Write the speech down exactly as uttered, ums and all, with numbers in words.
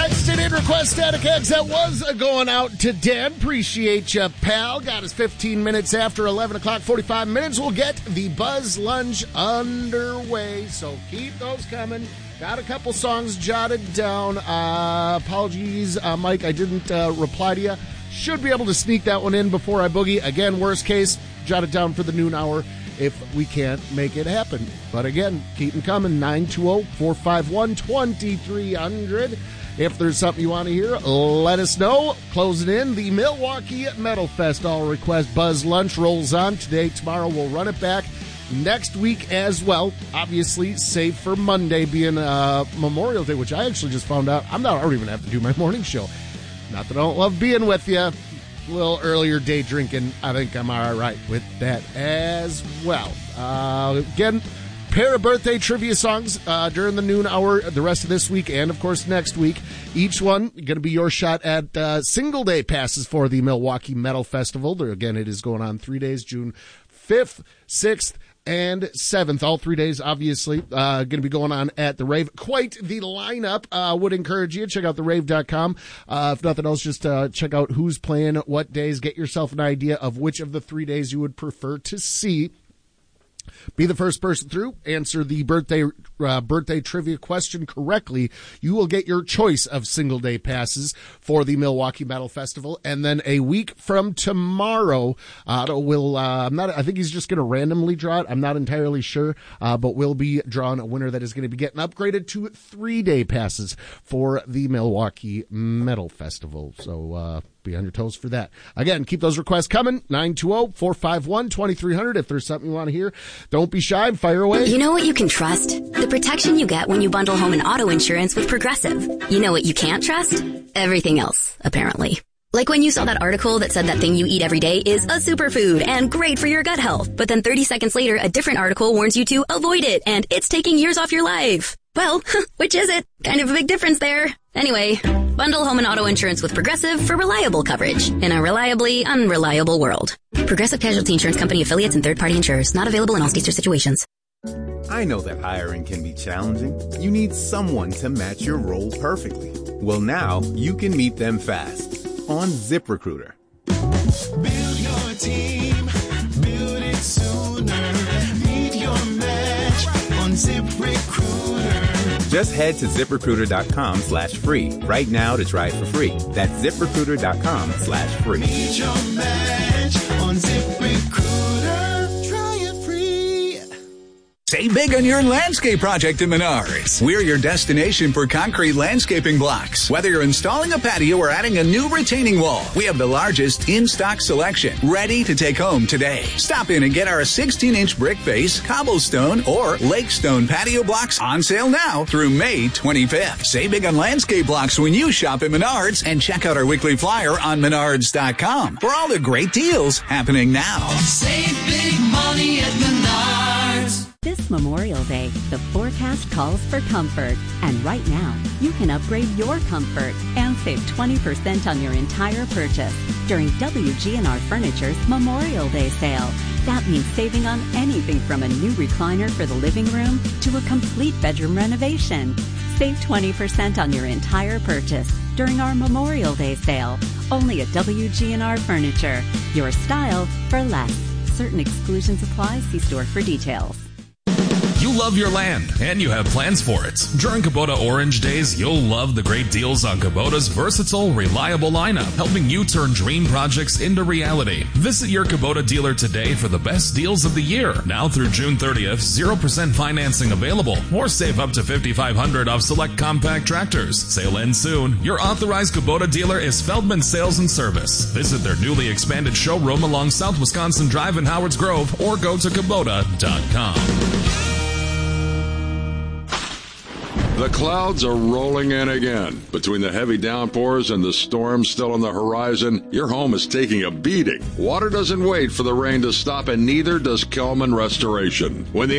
Texted in request static eggs. That was going out to Dan. Appreciate you, pal. Got us fifteen minutes after eleven o'clock, forty-five minutes. We'll get the Buzz Lunch underway, so keep those coming. Got a couple songs jotted down. Uh, apologies, uh, Mike, I didn't uh, reply to you. Should be able to sneak that one in before I boogie. Again, worst case, jot it down for the noon hour if we can't make it happen. But again, keep them coming. nine two zero, four five one, two three zero zero. If there's something you want to hear, let us know. Closing in, the Milwaukee Metal Fest All Request Buzz Lunch rolls on today. Tomorrow we'll run it back next week as well. Obviously, save for Monday being uh, Memorial Day, which I actually just found out. I'm not I don't even have to do my morning show. Not that I don't love being with you. A little earlier day drinking. I think I'm all right with that as well. Uh, again, pair of birthday trivia songs uh, during the noon hour the rest of this week and, of course, next week. Each one going to be your shot at uh, single day passes for the Milwaukee Metal Festival. There, again, it is going on three days, June fifth, sixth, and seventh. All three days, obviously, uh, going to be going on at the Rave. Quite the lineup. Uh, would encourage you. Check out the rave dot com. Uh, if nothing else, just uh, check out who's playing, what days. Get yourself an idea of which of the three days you would prefer to see. Be the first person through, answer the birthday uh, birthday trivia question correctly. You will get your choice of single day passes for the Milwaukee Metal Festival. And then a week from tomorrow, uh, we'll, uh, I'm not, I think he's just going to randomly draw it. I'm not entirely sure, uh, but we'll be drawing a winner that is going to be getting upgraded to three day passes for the Milwaukee Metal Festival. So, uh, be on your toes for that. Again, keep those requests coming. nine two zero, four five one, two three zero zero. If there's something you want to hear, don't be shy and fire away. You know what you can trust? The protection you get when you bundle home and auto insurance with Progressive. You know what you can't trust? Everything else, apparently. Like when you saw that article that said that thing you eat every day is a superfood and great for your gut health. But then thirty seconds later, a different article warns you to avoid it and it's taking years off your life. Well, which is it? Kind of a big difference there. Anyway, bundle home and auto insurance with Progressive for reliable coverage in a reliably unreliable world. Progressive Casualty Insurance Company affiliates and third-party insurers. Not available in all states or situations. I know that hiring can be challenging. You need someone to match your role perfectly. Well, now you can meet them fast on ZipRecruiter. Build your team, build it sooner. Meet your match on ZipRecruiter. Just head to ZipRecruiter.com slash free right now to try it for free. That's ZipRecruiter.com slash free. Meet your match on ZipRecruiter. Try it free. Save big on your landscape project at Menards. We're your destination for concrete landscaping blocks. Whether you're installing a patio or adding a new retaining wall, we have the largest in-stock selection ready to take home today. Stop in and get our sixteen-inch brick face, cobblestone, or lakestone patio blocks on sale now through May twenty-fifth. Save big on landscape blocks when you shop at Menards, and check out our weekly flyer on Menards dot com for all the great deals happening now. Save big money at Menards. This Memorial Day, the forecast calls for comfort. And right now, you can upgrade your comfort and save twenty percent on your entire purchase during W G N R Furniture's Memorial Day sale. That means saving on anything from a new recliner for the living room to a complete bedroom renovation. Save twenty percent on your entire purchase during our Memorial Day sale. Only at W G N R Furniture. Your style for less. Certain exclusions apply. See store for details. You love your land, and you have plans for it. During Kubota Orange Days, you'll love the great deals on Kubota's versatile, reliable lineup, helping you turn dream projects into reality. Visit your Kubota dealer today for the best deals of the year. Now through June thirtieth, zero percent financing available, or save up to five thousand five hundred dollars off select compact tractors. Sale ends soon. Your authorized Kubota dealer is Feldman Sales and Service. Visit their newly expanded showroom along South Wisconsin Drive in Howards Grove, or go to Kubota dot com. The clouds are rolling in again. Between the heavy downpours and the storms still on the horizon, your home is taking a beating. Water doesn't wait for the rain to stop, and neither does Kelman Restoration. When the